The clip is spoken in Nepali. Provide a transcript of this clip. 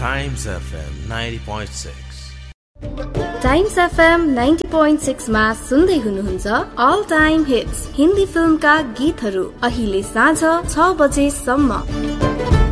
टाइम्स FM 90.6 टाइम्स FM 90.6 मा सुन्दै हुनुहुन्छ ऑल टाइम हिट्स हिन्दी फिल्मका गीतहरू अहिले साँझ 6 बजेसम्म।